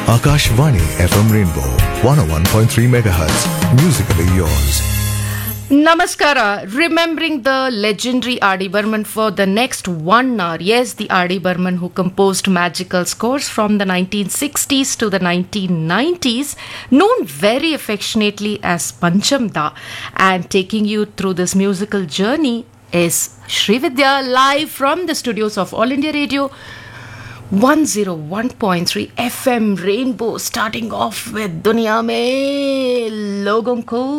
Akashvani FM Rainbow 101.3 MHz. Musically yours. Namaskara. Remembering the legendary R.D. Burman for the next 1 hour. Yes, the R.D. Burman who composed magical scores from the 1960s to the 1990s, known very affectionately as Panchamda. And taking you through this musical journey is Srividya, live from the studios of All India Radio 101.3 FM Rainbow, starting off with दुनिया में लोगों को